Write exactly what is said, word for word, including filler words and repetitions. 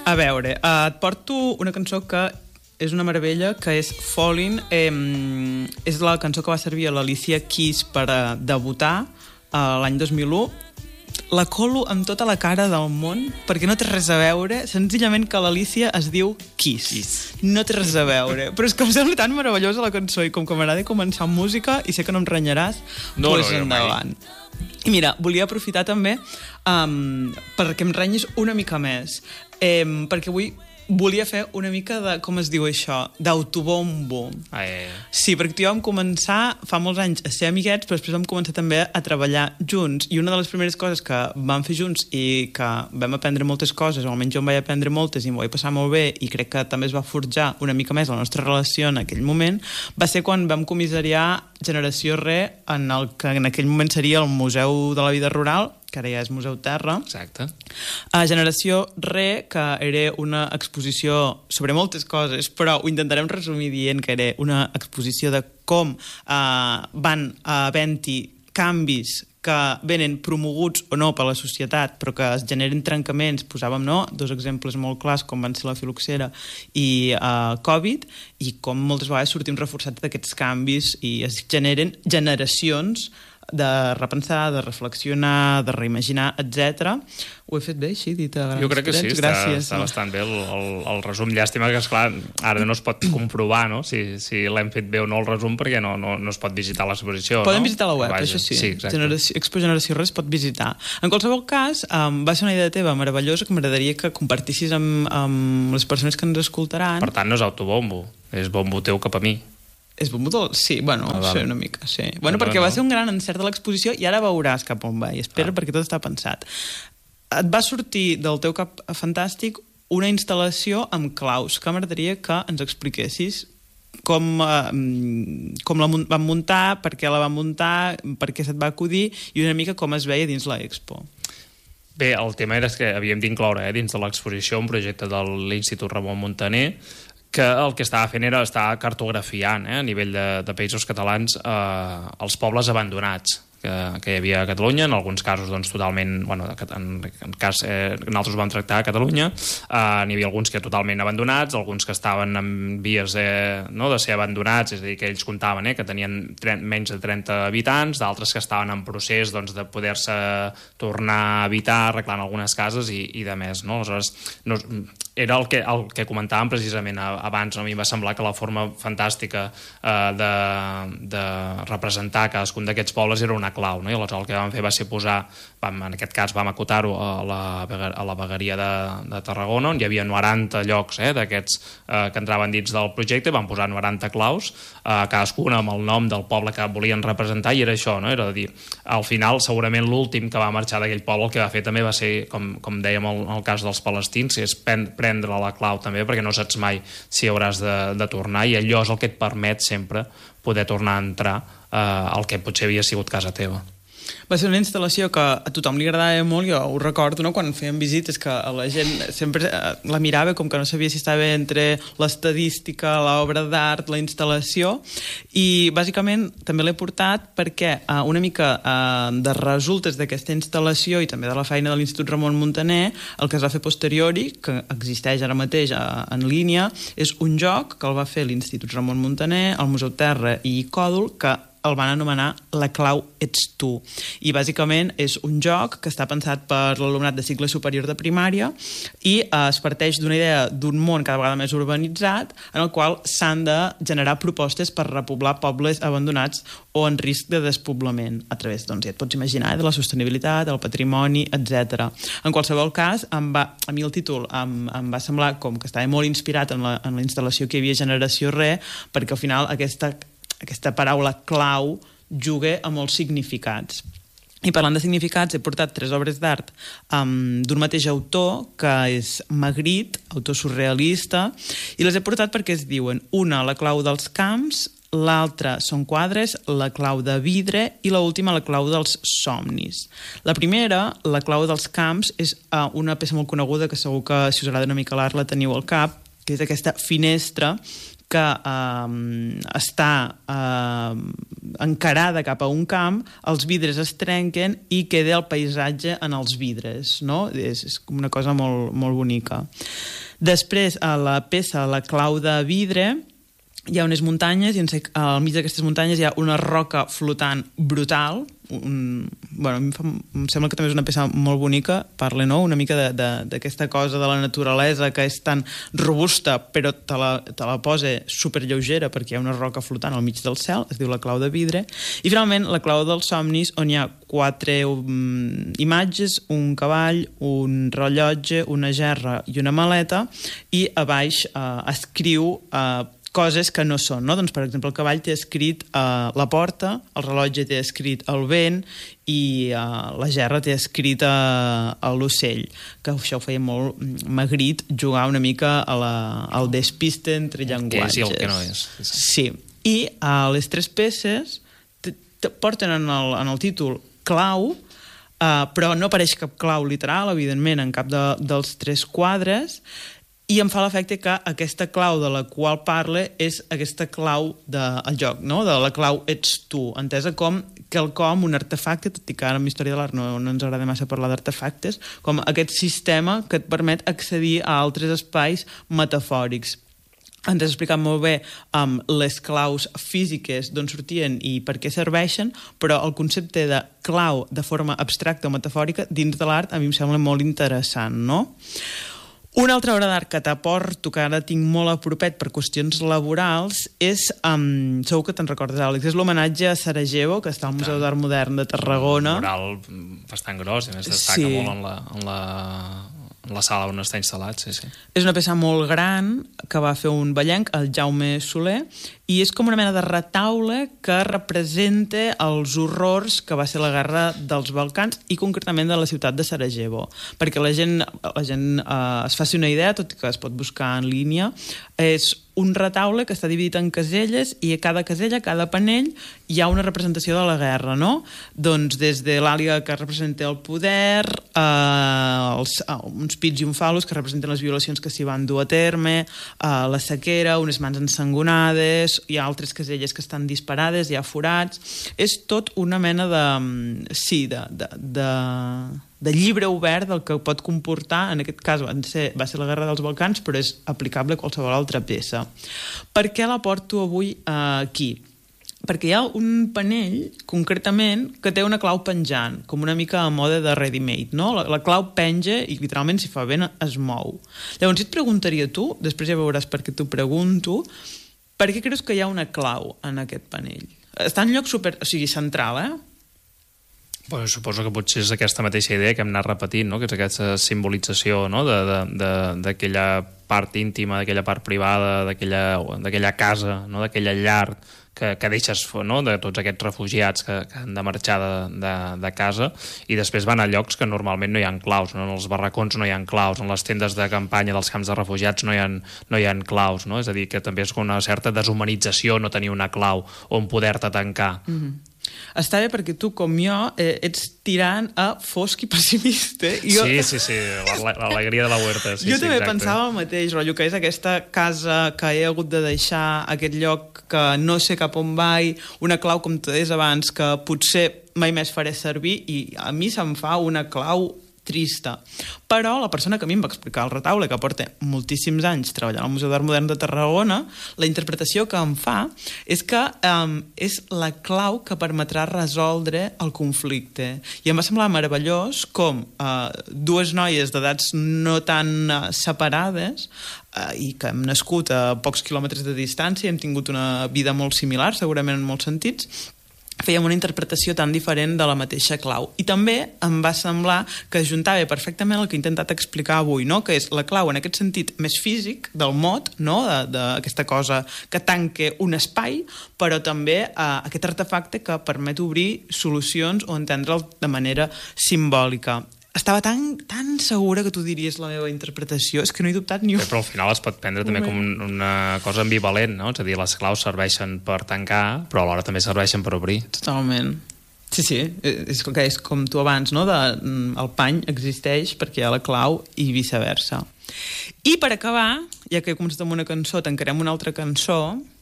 A veure, uh, et porto una cançó que és una meravella, que és Falling. Eh, és la cançó que va servir a l'Alicia Keys per uh, debutar uh, l'any dos mil u. La colo amb tota la cara del món, perquè no té res a veure, senzillament que l'Alicia es diu Kiss. Kiss. No té res a veure. Però és que em sembla tan meravellosa la cançó, i com que m'agrada començar amb música, i sé que no em renyaràs, no, doncs no, endavant. I mira, volia aprofitar també um, perquè em renyis una mica més, eh, perquè avui volia fer una mica de, com es diu això, d'autobombo. Ah, eh. Sí, perquè tu i jo vam començar fa molts anys a ser amiguets, però després vam començar també a treballar junts. I una de les primeres coses que vam fer junts i que vam aprendre moltes coses, o almenys jo em vaig aprendre moltes i m'ho vaig passar molt bé, i crec que també es va forjar una mica més la nostra relació en aquell moment, va ser quan vam comissariar Generació Re en el que en aquell moment seria el Museu de la Vida Rural, que ara ja és Museu Terra. Exacte. A Generació Re, que era una exposició sobre moltes coses, però ho intentarem resumir dient que era una exposició de com eh, van havent-hi canvis que venen promoguts o no per la societat, però que es generen trencaments. Posàvem no? dos exemples molt clars, com van ser la filoxera i eh, Covid, i com moltes vegades sortim reforçats d'aquests canvis i es generen generacions de repensar, de reflexionar, de reimaginar, etcètera. Ho he fet bé, així, dit a grans Jo crec que sí, està, Gràcies, està no? bastant bé el, el, el resum. Llàstima que, esclar, ara no es pot comprovar, no?, si, si l'hem fet bé o no el resum, perquè no, no, no es pot visitar l'exposició. Poden no? visitar la web, Vaja. això sí. Sí, exacte. Generació, Expo Generació Res pot visitar. En qualsevol cas, um, va ser una idea teva meravellosa que m'agradaria que compartissis amb, amb les persones que ens escoltaran. Per tant, no és autobombo, és bombo teu cap a mi. És bombo del... Sí, bueno, Ah, sí, vale. una mica, sí. Bueno, No, perquè no. va ser un gran encert de l'exposició i ara veuràs cap on va, i espera, Ah. perquè tot està pensat. Et va sortir del teu cap fantàstic una instal·lació amb claus, que m'agradaria que ens expliquessis com, eh, com la mun- van muntar, per què la van muntar, per què se't va acudir, i una mica com es veia dins l'expo. Bé, el tema era que havíem d'incloure eh, dins de l'exposició un projecte de l'Institut Ramon Muntaner, que el que estava fent era estar cartografiant eh, a nivell de, de països catalans eh, els pobles abandonats que, que hi havia a Catalunya, en alguns casos doncs, totalment, bueno, en, en cas eh, nosaltres ho vam tractar a Catalunya, eh, n'hi havia alguns que totalment abandonats, alguns que estaven en vies eh, no, de ser abandonats, és a dir, que ells comptaven eh, que tenien menys de trenta habitants, d'altres que estaven en procés doncs, de poder-se tornar a habitar, arreglant algunes cases i, i de més, no? Aleshores, no, era el que, el que comentàvem precisament abans, no? A mi em va semblar que la forma fantàstica eh, de, de representar cadascun d'aquests pobles era una clau, no? I aleshores el que vam fer va ser posar, vam, en aquest cas vam acotar-ho a la, a la vegueria de, de Tarragona, on hi havia noranta llocs eh, d'aquests eh, que entraven dins del projecte, vam posar noranta claus, eh, cadascuna amb el nom del poble que volien representar, i era això, no? Era dir, al final segurament l'últim que va marxar d'aquell poble el que va fer també va ser, com, com dèiem el, el cas dels palestins, és pen, prendre la clau també, perquè no saps mai si hauràs de, de tornar, i allò és el que et permet sempre poder tornar a entrar eh, al que potser havia sigut casa teva. Va ser una instal·lació que a tothom li agradava molt, jo ho recordo, no? Quan fèiem visites, que la gent sempre la mirava com que no sabia si estava entre l'estadística, l'obra d'art, la instal·lació, i bàsicament també l'he portat perquè uh, una mica uh, de resultes d'aquesta instal·lació i també de la feina de l'Institut Ramon Muntaner, el que es va fer posteriori, que existeix ara mateix uh, en línia, és un joc que el va fer l'Institut Ramon Muntaner, el Museu Terra i Còdol, que el van anomenar La clau ets tu. I bàsicament és un joc que està pensat per l'alumnat de cicle superior de primària i eh, es parteix d'una idea d'un món cada vegada més urbanitzat en el qual s'han de generar propostes per repoblar pobles abandonats o en risc de despoblament a través, doncs ja et pots imaginar, de la sostenibilitat, del patrimoni, etcètera. En qualsevol cas, em va, a mi el títol em, em va semblar com que estava molt inspirat en la, en la instal·lació que hi havia Generació Re, perquè al final aquesta aquesta paraula clau juga a molts significats. I parlant de significats, he portat tres obres d'art um, d'un mateix autor, que és Magritte, autor surrealista, i les he portat perquè es diuen una, La clau dels camps, l'altra són quadres, La clau de vidre, i l'última, La clau dels somnis. La primera, La clau dels camps, és uh, una peça molt coneguda que segur que si us agrada una mica l'art la teniu al cap, que és aquesta finestra que eh, està eh, encarada cap a un camp, els vidres es trenquen i queda el paisatge en els vidres, no? És, és una cosa molt, molt bonica. Després, a la peça La clau de vidre, hi ha unes muntanyes i al mig d'aquestes muntanyes hi ha una roca flotant brutal. Un, bueno, em, fa, em sembla que també és una peça molt bonica, parla, no?, una mica d'aquesta cosa de la naturalesa que és tan robusta però te la, te la posa superlleugera perquè hi ha una roca flotant al mig del cel, es diu La clau de vidre. I finalment La clau dels somnis, on hi ha quatre um, imatges, un cavall, un rellotge, una gerra i una maleta, i a baix uh, escriu uh, coses que no són, no? Doncs, per exemple, el cavall té escrit eh, la porta, el rellotge té escrit el vent i eh, la gerra té escrit eh, l'ocell, que això ho feia molt Magritte, jugar una mica a la, al despiste entre llenguatges. Què és i el que no és. Sí. I eh, les tres peces te, te porten en el, en el títol clau, eh, però no apareix cap clau literal, evidentment, en cap de, dels tres quadres, i em fa l'efecte que aquesta clau de la qual parla és aquesta clau del joc, no? De la clau ets tu, entesa com quelcom, un artefacte, tot i que ara en història de l'art no, no ens agrada massa parlar d'artefactes, com aquest sistema que et permet accedir a altres espais metafòrics. Ens has explicat molt bé um, les claus físiques d'on sortien i per què serveixen, però el concepte de clau de forma abstracta o metafòrica dins de l'art a mi em sembla molt interessant, no? Una altra obra d'art que t'aporto, que ara tinc molt a propet per qüestions laborals, és, um, segur que te'n recordes, Àlex, és l'homenatge a Sarajevo, que està al Museu d'Art Modern de Tarragona. Un mural bastant gros, i a més destaca sí. molt en la, en la, en la sala on està instal·lat, sí, sí. És una peça molt gran que va fer un ballenc, el Jaume Soler, i és com una mena de retaule que representa els horrors que va ser la guerra dels Balcans i concretament de la ciutat de Sarajevo. Perquè la gent, la gent eh, es faci una idea, tot i que es pot buscar en línia, és un retaule que està dividit en caselles i a cada casella, a cada panell, hi ha una representació de la guerra, no? Doncs des de l'àliga que representa el poder, eh, els, eh, uns pits i un falos que representen les violacions que s'hi van dur a terme, eh, la sequera, unes mans ensangonades, hi ha altres caselles que estan disparades, hi ha forats. És tot una mena de... sí, de... de, de de llibre obert del que pot comportar, en aquest cas va ser, va ser la Guerra dels Balcans, però és aplicable a qualsevol altra peça. Per què la porto avui eh, aquí? Perquè hi ha un panell, concretament, que té una clau penjant, com una mica a mode de ready-made, no? La, la clau penja i, literalment, si fa vent, es mou. Llavors, si et preguntaria tu, després ja veuràs per què t'ho pregunto, per què creus que hi ha una clau en aquest panell? Està en lloc super... o sigui, central, eh? Pues suposo que potser és aquesta mateixa idea que hem anat repetint, no? Que és aquesta simbolització, no? d'aquella part íntima, d'aquella part privada, d'aquella casa, no? D'aquella llar que, que deixes, no? De tots aquests refugiats que, que han de marxar de, de, de casa i després van a llocs que normalment no hi ha claus, no? En els barracons no hi ha claus, en les tendes de campanya dels camps de refugiats no hi ha, no hi ha claus, no? És a dir, que també és una certa deshumanització no tenir una clau on poder-te tancar. Mm-hmm. Està bé perquè tu, com jo, eh, ets tirant a fosc i pessimista. I jo... Sí, sí, sí, l'alegria de la huerta. Sí, jo sí, també exacte. pensava el mateix, rotllo, que és aquesta casa que he hagut de deixar, aquest lloc que no sé cap on vaig, una clau, com tu deies abans, que potser mai més faré servir, i a mi se'm fa una clau trista. Però la persona que a mi em va explicar el retaule, que porta moltíssims anys treballant al Museu d'Art Modern de Tarragona, la interpretació que em fa és que um, és la clau que permetrà resoldre el conflicte. I em va semblar meravellós com uh, dues noies d'edats no tan uh, separades uh, i que hem nascut a pocs quilòmetres de distància, hem tingut una vida molt similar, segurament en molts sentits, fèiem una interpretació tan diferent de la mateixa clau. I també em va semblar que ajuntava perfectament el que he intentat explicar avui, no? Que és la clau en aquest sentit més físic del mot, no? d'aquesta cosa que tanque un espai, però també eh, aquest artefacte que permet obrir solucions o entendre'l de manera simbòlica. Estava tan, tan segura que tu diries la meva interpretació, és que no he dubtat ni un... Però al final es pot prendre també com una cosa ambivalent, no? És a dir, les claus serveixen per tancar, però alhora també serveixen per obrir. Totalment. Sí, sí, és, és com tu abans, no? De, el pany existeix perquè hi ha la clau i viceversa. I per acabar, ja que he començat amb una cançó, tancarem una altra cançó,